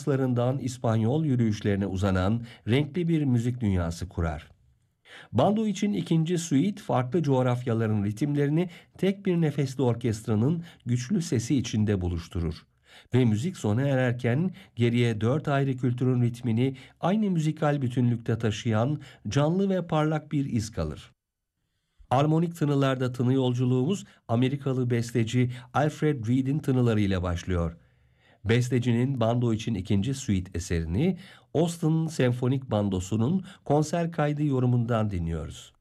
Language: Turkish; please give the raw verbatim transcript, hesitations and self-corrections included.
Andaluslarından İspanyol yürüyüşlerine uzanan renkli bir müzik dünyası kurar. Bando için ikinci suite farklı coğrafyaların ritimlerini tek bir nefesli orkestranın güçlü sesi içinde buluşturur. Ve müzik sona ererken geriye dört ayrı kültürün ritmini aynı müzikal bütünlükte taşıyan canlı ve parlak bir iz kalır. Armonik tınılarda tını yolculuğumuz Amerikalı besteci Alfred Reed'in tınılarıyla başlıyor. Bestecinin bando için ikinci suite eserini Austin Senfonik Bandosu'nun konser kaydı yorumundan dinliyoruz.